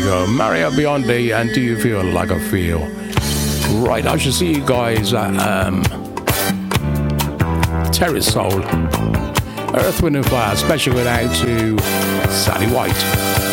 go. Mario Biondi and Do You Feel Like I Feel? Right, I shall see you guys at Terrace Soul, Earth, Wind and Fire. Special good out to Sally White.